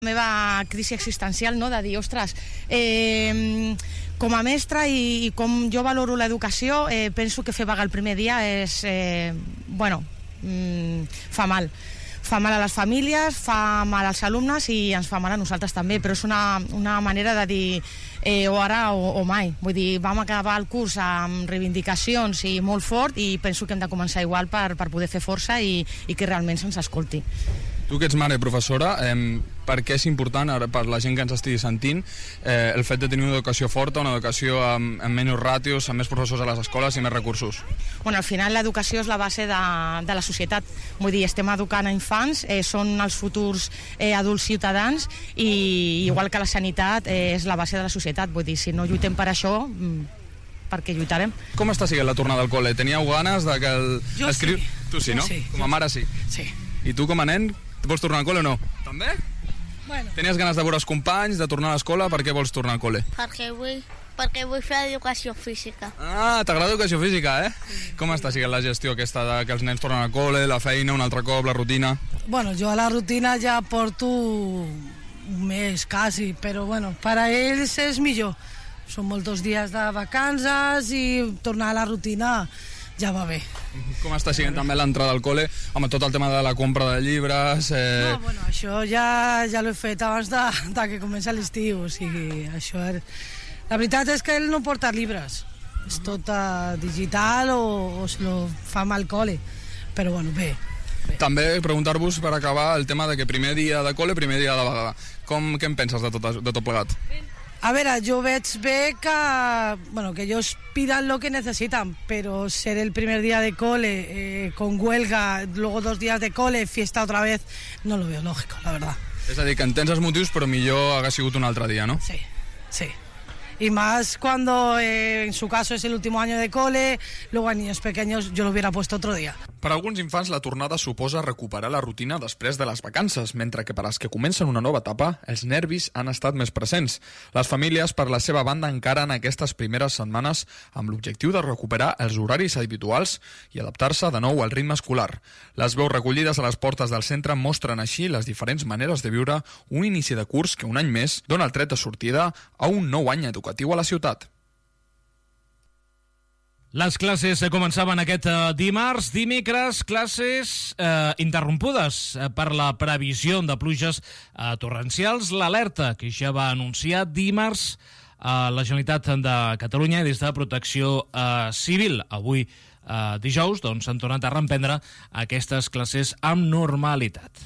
meva crisi existencial, no? De dir, ostres, com a mestra i com jo valoro l'educació, penso que fer vaga el primer dia és, fa mal. Fa mal a les famílies, fa mal als alumnes i ens fa mal a nosaltres també, però és una manera de dir o ara o mai. Vull dir, vam acabar el curs amb reivindicacions i molt fort i penso que hem de començar igual per poder fer força i que realment se'ns escolti. Tu que ets mare i professora, per què és important, ara per la gent que ens estigui sentint, el fet de tenir una educació forta, una educació amb menys ràtios, amb més professors a les escoles i més recursos? Bueno, al final l'educació és la base de la societat. Vull dir, estem educant a infants, són els futurs adults ciutadans i igual que la sanitat és la base de la societat. Vull dir, si no lluitem per això, per què lluitarem? Com està sent la tornada al col·le? Teníeu ganes de que el... Jo sí. Tu sí, no? Sí. Com a mare sí. Sí. I tu com a nen, vols tornar al col·le o no? També? Bueno. Tenies ganes de veure els companys, de tornar a l'escola, per què vols tornar al col·le? Perquè vull fer educació física. Ah, t'agrada educació física, eh? Com està sent la gestió aquesta de que els nens tornen al col·le, la feina, un altre cop, la rutina? Bueno, jo a la rutina ja porto un mes quasi, però bueno, per a ells és millor. Són molts dies de vacances i tornar a la rutina ja va bé. Com està sent també l'entrada al col·le? Home, tot el tema de la compra de llibres... No, bueno, això ja l'he fet abans de que comença l'estiu, o sigui, això... La veritat és que ell no porta llibres, és tot digital o se lo fa amb el col·le, però bueno, bé. També preguntar-vos per acabar el tema de que primer dia de col·le, primer dia de vaga. Què en penses de tot plegat? A veure, yo veig bé que ellos pidan lo que necesitan, pero ser el primer día de cole, con huelga, luego 2 días de cole, fiesta otra vez, no lo veo lógico, la verdad. És a dir, que entens els motius, però millor hagués sigut un altre dia, no? Sí, sí. Y más cuando en su caso es el último año de cole, luego a niños pequeños yo lo hubiera puesto otro día. Per a alguns infants la tornada suposa recuperar la rutina després de les vacances, mentre que per als que comencen una nova etapa, els nervis han estat més presents. Les famílies, per la seva banda, encaren aquestes primeres setmanes amb l'objectiu de recuperar els horaris habituals i adaptar-se de nou al ritme escolar. Les veus recollides a les portes del centre mostren així les diferents maneres de viure un inici de curs que un any més dona el tret de sortida a un nou any educatiu a la ciutat. Les classes començaven aquest dimarts. Dimecres, classes interrompudes per la previsió de pluges torrencials. L'alerta que ja va anunciar dimarts la Generalitat de Catalunya des de Protecció Civil. Avui, dijous, s'han tornat a reemprendre aquestes classes amb normalitat.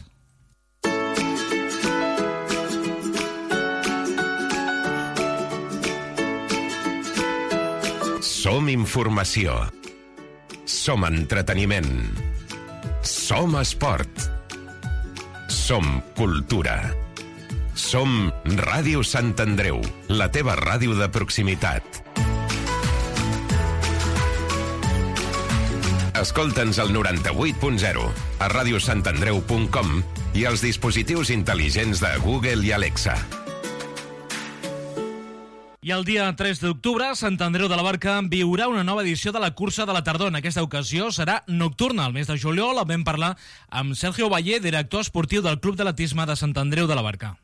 Som informació. Som entreteniment. Som esport. Som cultura. Som Ràdio Sant Andreu, la teva ràdio de proximitat. Escolta'ns al 98.0, a radiosantandreu.com i als dispositius intel·ligents de Google i Alexa. I el dia 3 d'octubre, Sant Andreu de la Barca viurà una nova edició de la cursa de la tardor. En aquesta ocasió serà nocturna. El mes de juliol vam parlar amb Sergio Valle, director esportiu del Club d'Atletisme de Sant Andreu de la Barca.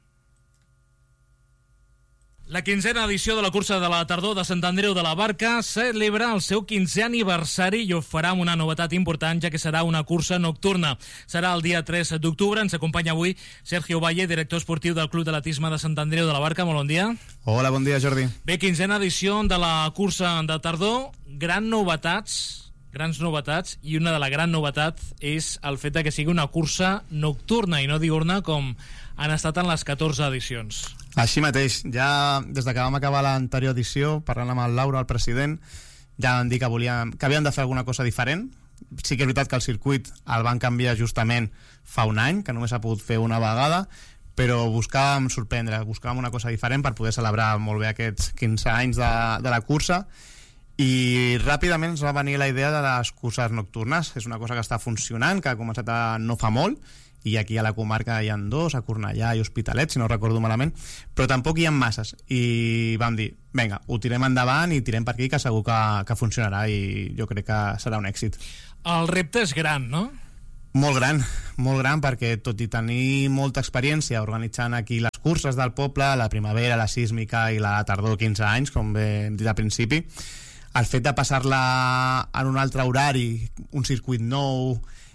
La 15a edició de la cursa de la tardor de Sant Andreu de la Barca celebra el seu 15è aniversari i ho farà amb una novetat important, ja que serà una cursa nocturna. Serà el dia 3 d'octubre. Ens acompanya avui Sergio Valle, director esportiu del Club d'Atletisme de Sant Andreu de la Barca. Molt bon dia. Hola, bon dia, Jordi. Bé, 15a edició de la cursa de tardor. Grans novetats, i una de la gran novetat és el fet de que sigui una cursa nocturna i no diurna com han estat en les 14 edicions. Així mateix, ja des de que vam acabar l'anterior edició, parlant amb el Laura, el president, ja vam dir que havíem de fer alguna cosa diferent. Sí que és veritat que el circuit el van canviar justament fa un any, que només s'ha pogut fer una vegada, però buscàvem sorprendre, buscàvem una cosa diferent per poder celebrar molt bé aquests 15 anys de la cursa, i ràpidament ens va venir la idea de les curses nocturnes. És una cosa que està funcionant, que ha començat no fa molt, i aquí a la comarca hi ha 2, a Cornellà i Hospitalet, si no recordo malament, però tampoc hi ha masses, i vam dir, vinga, ho tirem endavant i tirem per aquí, que segur que funcionarà, i jo crec que serà un èxit. El repte és gran, no? Molt gran, perquè tot i tenir molta experiència organitzant aquí les curses del poble, la primavera, la sísmica i la tardor, 15 anys, com bé hem dit al principi, el fet de passar-la en un altre horari, un circuit nou,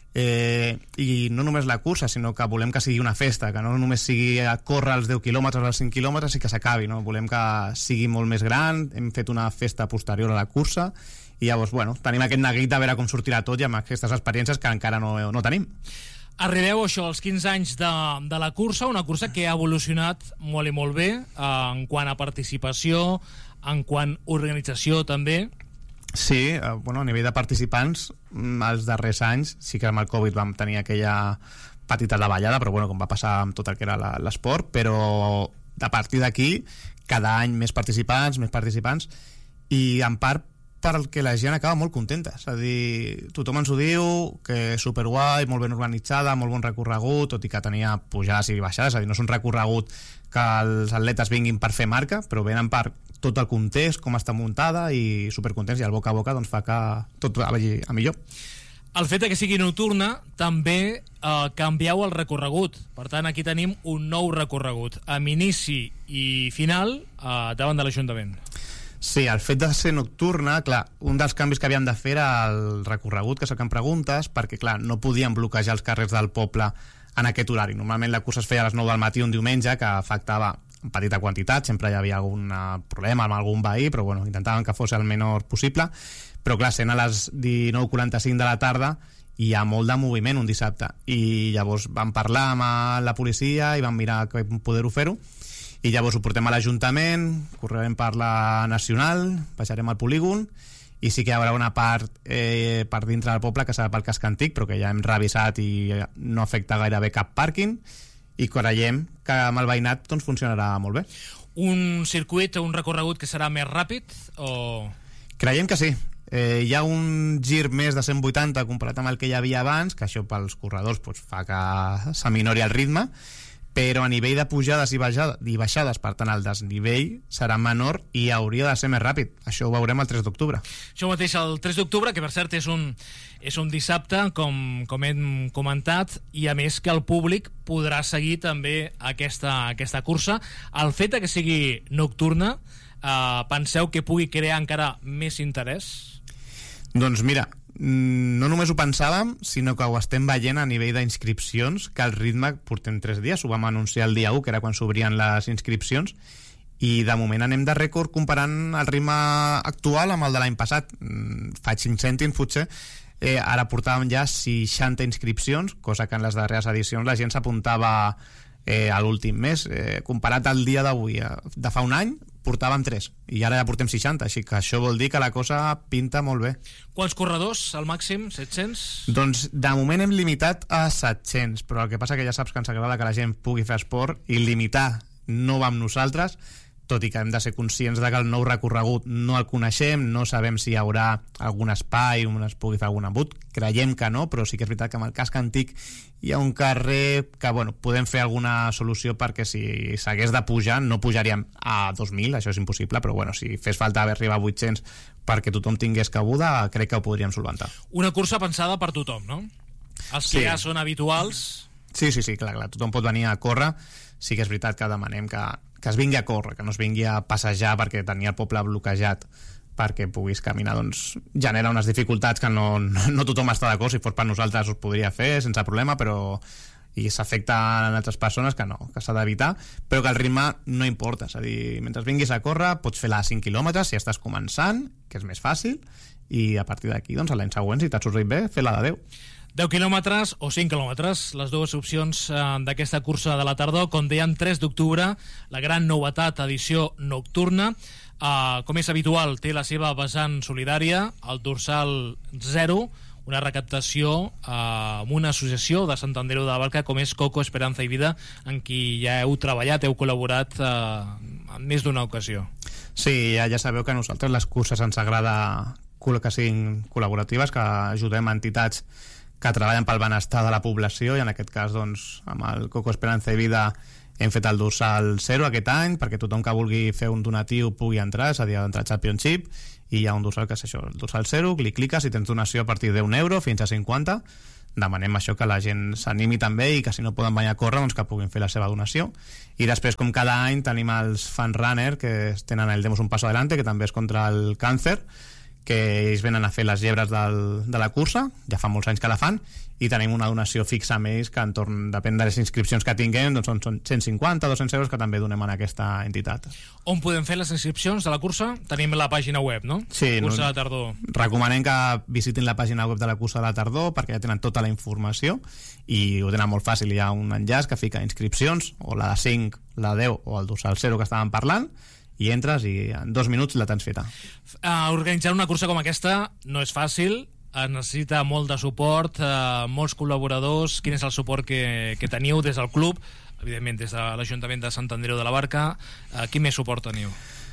i no només la cursa, sinó que volem que sigui una festa, que no només sigui a córrer els 10 quilòmetres o els 5 quilòmetres i que s'acabi, no? Volem que sigui molt més gran, hem fet una festa posterior a la cursa, i llavors, tenim aquest neguit de veure com sortirà tot i amb aquestes experiències que encara no tenim. Arribeu, als 15 anys de la cursa, una cursa que ha evolucionat molt i molt bé en quant a participació, en quant a organització també. Sí, a nivell de participants, els darrers anys, sí que amb el Covid vam tenir aquella petita davallada, però com va passar amb tot el que era l'esport, però a partir d'aquí, cada any més participants, i en part perquè la gent acaba molt contenta, és a dir, tothom ens ho diu, que és superguai, molt ben organitzada, molt bon recorregut, tot i que tenia pujades i baixades, és a dir, no és un recorregut que els atletes vinguin per fer marca, però venen per tot el context, com està muntada, i supercontents, i el boca a boca fa que tot vagi a millor. El fet que sigui nocturna també canvieu el recorregut, per tant aquí tenim un nou recorregut amb inici i final davant de l'Ajuntament. Sí, el fet de ser nocturna, clar, un dels canvis que havíem de fer era el recorregut, que és el que em preguntes, perquè, clar, no podíem bloquejar els carrers del poble en aquest horari. Normalment la cursa es feia a les 9 del matí un diumenge, que afectava en petita quantitat, sempre hi havia algun problema amb algun veí, però intentàvem que fos el menor possible, però clar, sent a les 19:45 de la tarda hi ha molt de moviment un dissabte, i llavors vam parlar amb la policia i vam mirar com poder-ho fer-ho, i llavors ho portem a l'Ajuntament, correrem per la Nacional, baixarem al polígon, i sí que hi haurà una part per dintre del poble que serà pel casc antic, però que ja hem revisat i no afecta gairebé cap pàrquing, i creiem que amb el veïnat funcionarà molt bé. Un circuit, un recorregut que serà més ràpid? O... Creiem que sí. Hi ha un gir més de 180 comparat amb el que hi havia abans, que això pels corredors fa que s'aminori el ritme, però a nivell de pujades i baixades, per tant el desnivell serà menor i hauria de ser més ràpid. Això ho veurem el 3 d'octubre. Això mateix, el 3 d'octubre, que per cert és un dissabte, com hem comentat, i a més que el públic podrà seguir també aquesta cursa. El fet que sigui nocturna, penseu que pugui crear encara més interès? Doncs mira, no només ho pensàvem, sinó que ho estem veient a nivell d'inscripcions, que el ritme portem 3 dies, ho vam anunciar el dia 1, que era quan s'obrien les inscripcions, i de moment anem de rècord comparant el ritme actual amb el de l'any passat. Faig 5 cèntims, potser. Ara portàvem ja 60 inscripcions, cosa que en les darreres edicions la gent s'apuntava a l'últim mes. Comparat al dia d'avui, de fa un any, portàvem 3, i ara ja portem 60, així que això vol dir que la cosa pinta molt bé. Quants corredors, al màxim? 700? Doncs de moment hem limitat a 700, però el que passa que ja saps que ens agrada que la gent pugui fer esport, i limitar no va amb nosaltres, tot i que hem de ser conscients de que el nou recorregut no el coneixem, no sabem si hi haurà algun espai on es pugui fer algun embut, creiem que no, però sí que és veritat que amb el casc antic hi ha un carrer que, podem fer alguna solució, perquè si s'hagués de pujar, no pujaríem a 2.000, això és impossible, però si fes falta arribar a 800 perquè tothom tingués cabuda, crec que ho podríem solventar. Una cursa pensada per tothom, no? Els que ja són habituals... Sí, clar, tothom pot venir a córrer. Sí que és veritat que demanem que es vingui a córrer, que no es vingui a passejar, perquè tenir el poble bloquejat perquè puguis caminar genera unes dificultats que no tothom està d'acord. Si fos per nosaltres us podria fer sense problema, però i s'afecta a altres persones que no, que s'ha d'evitar, però que el ritme no importa, és a dir, mentre vinguis a córrer pots fer-la a 5 quilòmetres si estàs començant, que és més fàcil, i a partir d'aquí, l'any següent, si t'ha sortit bé, fer-la de 10. 10 quilòmetres o 5 quilòmetres, les dues opcions d'aquesta cursa de la tardor. Com dèiem, 3 d'octubre, la gran novetat, edició nocturna. Com és habitual, té la seva vessant solidària, el dorsal 0, una recaptació amb una associació de Sant Andreu de la Barca com és Coco, Esperanza i Vida, en qui ja heu treballat, heu col·laborat en més d'una ocasió. Sí, ja sabeu que a nosaltres les curses ens agrada que siguin col·laboratives, que ajudem a entitats que treballen pel benestar de la població, i en aquest cas amb el Coco, Esperanza i Vida Hem fet el dorsal 0 aquest any perquè tothom que vulgui fer un donatiu pugui entrar, és a dir, entrar a Championship, i hi ha un dorsal que és això, el dorsal 0, cliques i tens donació a partir d'1 € fins a 50. Demanem això, que la gent s'animi també i que si no poden venir a córrer, doncs que puguin fer la seva donació. I després, com cada any, tenim els fan runner, que tenen el Demos un paso adelante, que també és contra el càncer, que ells venen a fer les llebres de la cursa, ja fa molts anys que la fan, i tenim una donació fixa amb ells que depèn de les inscripcions que tinguem, doncs són 150, 200 euros que també donem a aquesta entitat. On podem fer les inscripcions de la cursa? Tenim la pàgina web, no? Sí. Cursa de tardor. Recomanem que visitin la pàgina web de la cursa de la tardor perquè ja tenen tota la informació i ho tenen molt fàcil. Hi ha un enllaç que fica inscripcions, o la de 5, la de 10 o el dorsal 0 que estàvem parlant, i entres i en 2 minuts la tens feta. Organitzar una cursa com aquesta no és fàcil, necessita molt de suport, molts col·laboradors. Quin és el suport que teniu des del club, evidentment des de l'Ajuntament de Sant Andreu de la Barca? Quin més suport teniu?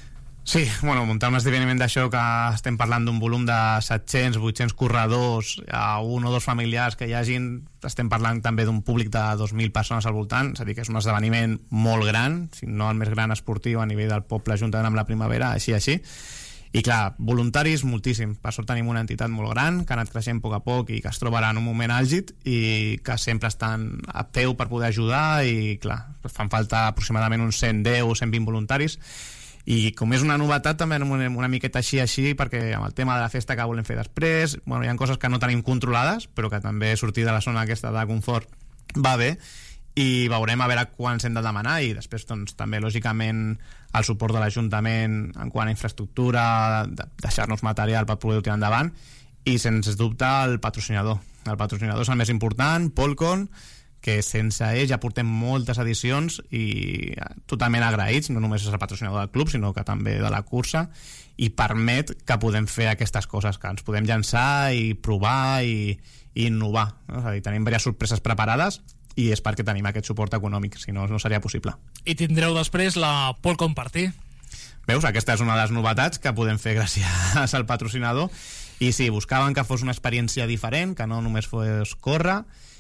Sí, bueno, muntar un esdeveniment d'això, que estem parlant d'un volum de 700, 800 corredors, un o dos familiars que hi hagin, estem parlant també d'un públic de 2.000 persones al voltant, és a dir, que és un esdeveniment molt gran, si no el més gran esportiu a nivell del poble, juntament amb la primavera, així. I clar, voluntaris moltíssim. Per sort tenim una entitat molt gran que ha anat creixent a poc i que es trobarà en un moment àlgid i que sempre estan a peu per poder ajudar, i clar, fan falta aproximadament uns 110 o 120 voluntaris. I com és una novetat també una miqueta així, perquè amb el tema de la festa que volem fer després, bueno, hi ha coses que no tenim controlades, però que també sortir de la zona aquesta de confort va bé, i veurem a veure quants hem de demanar, i després doncs, també lògicament el suport de l'Ajuntament en quant a infraestructura, deixar-nos material per poder-ho tirar endavant, i sense dubte el patrocinador és el més important, Polcon, que sense ell ja portem moltes edicions i totalment agraïts, no només és el patrocinador del club sinó que també de la cursa, i permet que podem fer aquestes coses, que ens podem llançar i provar i innovar, no? És a dir, tenim diverses sorpreses preparades i és perquè tenim aquest suport econòmic, si no, no seria possible. I tindreu després la Polcon Party. Veus, aquesta és una de les novetats que podem fer gràcies al patrocinador, i sí, buscaven que fos una experiència diferent, que no només fos córrer,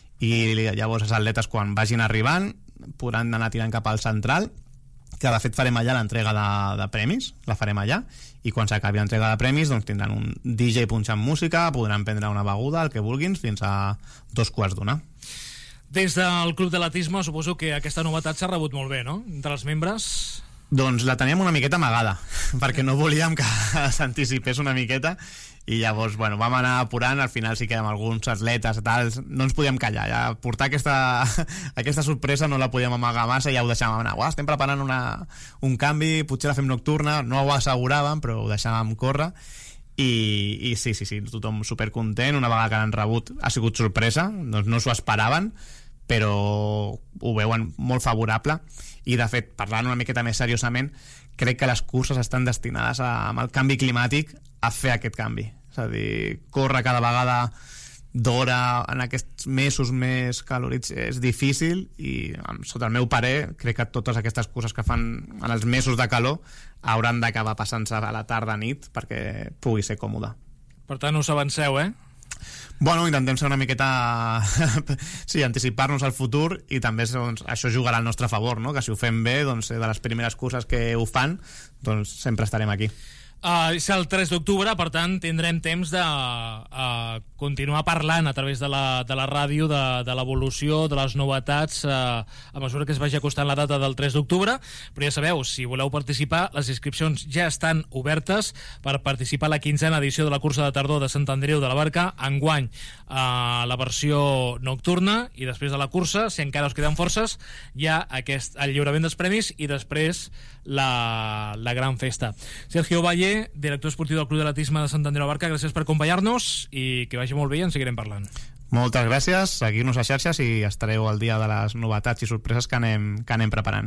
i llavors els atletes quan vagin arribant podran anar tirant cap al central, que de fet farem allà l'entrega de premis, la farem allà, i quan s'acabi l'entrega de premis doncs tindran un DJ punxant música, podran prendre una beguda, el que vulguin, fins a 2:15. Des del Club d'Atletisme suposo que aquesta novetat s'ha rebut molt bé, no?, entre els membres. Doncs la teníem una miqueta amagada, perquè no volíem que s'anticipés una miqueta, i llavors, bueno, vam anar apurant. Al final sí que amb alguns atletes tals, no ens podíem callar, ja portar aquesta sorpresa no la podíem amagar massa, ja ho deixàvem anar. Estem preparant un canvi, potser la fem nocturna, no ho asseguràvem, però ho deixàvem córrer. I sí, tothom supercontent. Una vegada que l'han rebut ha sigut sorpresa, doncs no s'ho esperaven, però ho veuen molt favorable. I de fet, parlant una miqueta més seriosament, crec que les curses estan destinades amb el canvi climàtic a fer aquest canvi, és a dir, córrer cada vegada d'hora en aquests mesos més calorits és difícil, i sota el meu parer crec que totes aquestes curses que fan en els mesos de calor hauran d'acabar passant-se a la tarda-nit perquè pugui ser còmode. Per tant, us avanceu, Bueno, intentem ser una miqueta sí, anticipar-nos al futur, i també doncs, això jugarà al nostre favor, no? Que si ho fem bé, doncs, de les primeres curses que ho fan, doncs sempre estarem aquí. És el 3 d'octubre, per tant tindrem temps de continuar parlant a través de la ràdio de l'evolució, de les novetats a mesura que es vagi acostant la data del 3 d'octubre. Però ja sabeu, si voleu participar, les inscripcions ja estan obertes per participar a la 15a edició de la cursa de tardor de Sant Andreu de la Barca, enguany la versió nocturna, i després de la cursa, si encara us queden forces, hi ha el lliurament dels premis i després la gran festa. Sergio Valle, director esportiu del Club d'Atletisme de Sant Andreu de la Barca, gràcies per acompanyar-nos i que vagi molt bé, i en seguirem parlant. Moltes gràcies, seguir-nos a xarxes i estareu al dia de les novetats i sorpreses que anem preparant.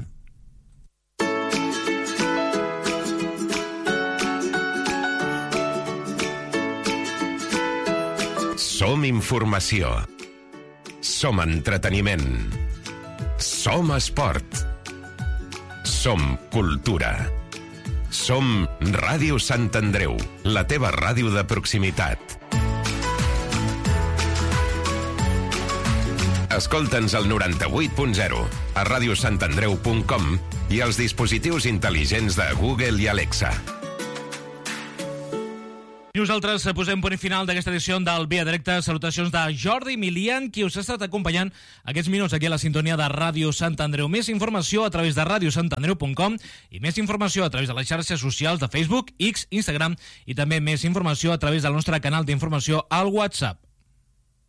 Som informació. Som entreteniment. Som esport. Som cultura. Som Ràdio Sant Andreu, la teva ràdio de proximitat. Escolta'ns al 98.0, a radiosantandreu.com i als dispositius intel·ligents de Google i Alexa. Nosaltres posem punt final d'aquesta edició del Via Directa. Salutacions de Jordi Milian, qui us ha estat acompanyant aquests minuts aquí a la sintonia de Ràdio Sant Andreu. Més informació a través de radiosantandreu.com i més informació a través de les xarxes socials de Facebook, X, Instagram i també més informació a través del nostre canal d'informació al WhatsApp.